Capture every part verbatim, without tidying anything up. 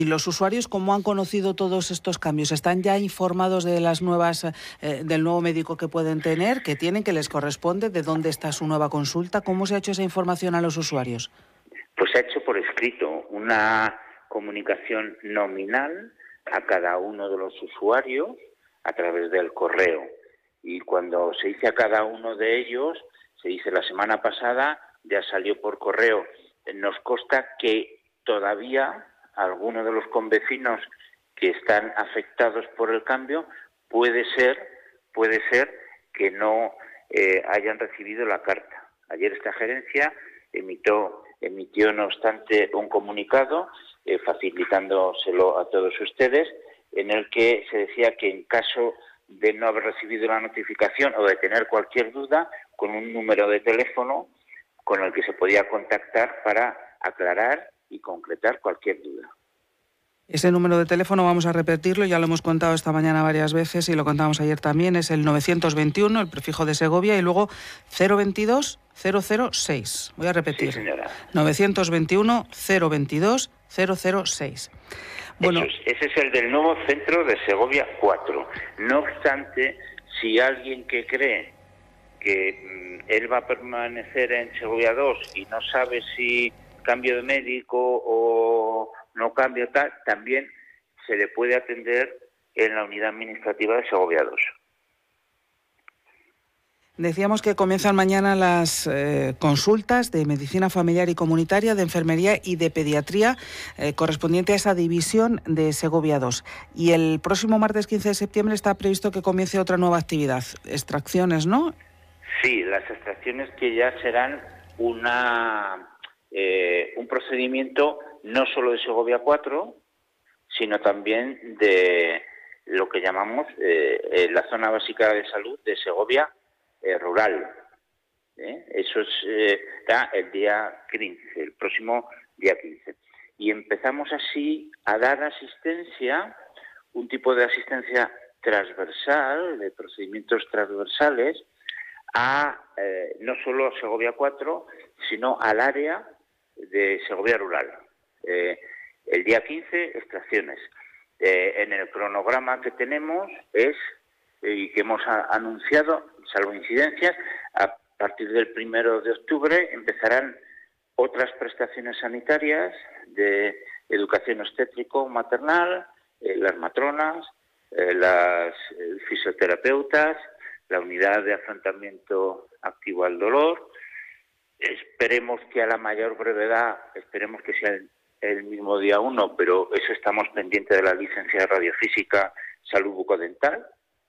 ¿Y los usuarios cómo han conocido todos estos cambios? ¿Están ya informados de las nuevas, eh, del nuevo médico que pueden tener, que tienen, que les corresponde, de dónde está su nueva consulta? ¿Cómo se ha hecho esa información a los usuarios? Pues se ha hecho por escrito una comunicación nominal a cada uno de los usuarios a través del correo. Y cuando se dice a cada uno de ellos, se dice la semana pasada, ya salió por correo. Nos consta que todavía algunos de los convecinos que están afectados por el cambio puede ser, puede ser que no eh, hayan recibido la carta. Ayer esta gerencia emitió, emitió no obstante un comunicado eh, facilitándoselo a todos ustedes, en el que se decía que en caso de no haber recibido la notificación o de tener cualquier duda, con un número de teléfono con el que se podía contactar para aclarar y concretar cualquier duda. Ese número de teléfono vamos a repetirlo, ya lo hemos contado esta mañana varias veces y lo contamos ayer también, es el novecientos veintiuno, el prefijo de Segovia, y luego cero veintidós cero cero seis. Voy a repetir. Sí, señora. novecientos veintiuno cero veintidós cero cero seis. Bueno, es, ese es el del nuevo centro de Segovia cuatro. No obstante, si alguien que cree que mmm, él va a permanecer en Segovia dos y no sabe si cambio de médico o no cambio tal, también se le puede atender en la unidad administrativa de Segovia dos. Decíamos que comienzan mañana las eh, consultas de medicina familiar y comunitaria, de enfermería y de pediatría eh, correspondiente a esa división de Segovia dos. Y el próximo martes quince de septiembre está previsto que comience otra nueva actividad, extracciones, ¿no? Sí, las extracciones que ya serán una eh, un procedimiento no solo de Segovia cuatro, sino también de lo que llamamos eh, la zona básica de salud de Segovia eh, rural. ¿eh? Eso es eh, está el día quince, el próximo día quince. Y empezamos así a dar asistencia, un tipo de asistencia transversal, de procedimientos transversales, a eh, no solo a Segovia cuatro, sino al área de Segovia rural. Eh, el día quince, extracciones. Eh, en el cronograma que tenemos es, eh, y que hemos a, anunciado, salvo incidencias, a partir del primero de octubre empezarán otras prestaciones sanitarias de educación obstétrico-maternal, eh, las matronas, eh, las eh, fisioterapeutas, la unidad de afrontamiento activo al dolor. Esperemos que a la mayor brevedad, esperemos que sea el, el mismo día uno, pero eso estamos pendientes de la licencia de radiofísica salud bucodental,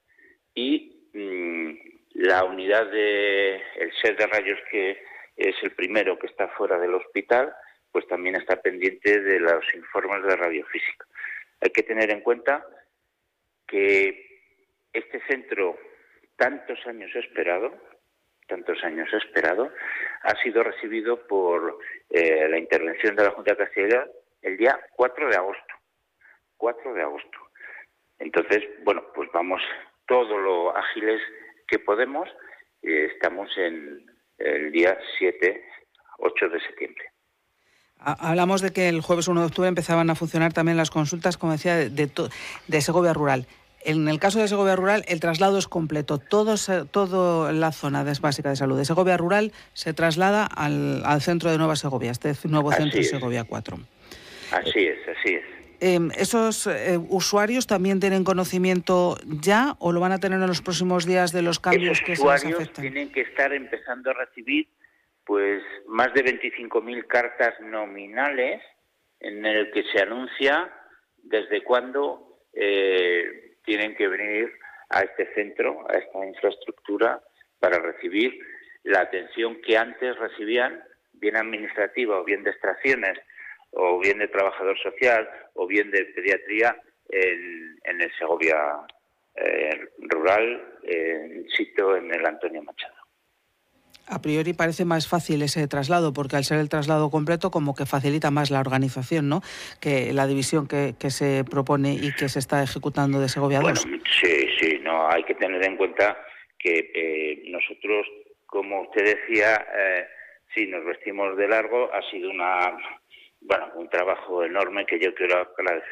y mmm, la unidad de el set de rayos, que es el primero que está fuera del hospital, pues también está pendiente de los informes de radiofísica. Hay que tener en cuenta que este centro, tantos años esperado, tantos años esperado, ha sido recibido por eh, la intervención de la Junta de Castilla y León el día cuatro de agosto. cuatro de agosto. Entonces, bueno, pues vamos todo lo ágiles que podemos. Eh, estamos en el día siete, ocho de septiembre. Hablamos de que el jueves uno de octubre empezaban a funcionar también las consultas, como decía, de, de, de Segovia Rural. En el caso de Segovia Rural, el traslado es completo. Todo, todo la zona de, básica de salud de Segovia Rural se traslada al, al centro de Nueva Segovia, este nuevo Así centro es. Segovia cuatro. Así es, así es. Eh, ¿Esos eh, usuarios también tienen conocimiento ya o lo van a tener en los próximos días de los cambios Esos que se les usuarios afectan? Tienen que estar empezando a recibir pues más de veinticinco mil cartas nominales en el que se anuncia desde cuándo eh, tienen que venir a este centro, a esta infraestructura, para recibir la atención que antes recibían, bien administrativa o bien de extracciones, o bien de trabajador social, o bien de pediatría, en, en el Segovia eh, rural, en sitio en el Antonio Machado. A priori parece más fácil ese traslado, porque al ser el traslado completo como que facilita más la organización, ¿no?, que la división que, que se propone y que se está ejecutando de Segovia dos. Bueno, sí, sí, no hay que tener en cuenta que eh, nosotros, como usted decía, eh, sí, nos vestimos de largo, ha sido una bueno, un trabajo enorme que yo quiero agradecer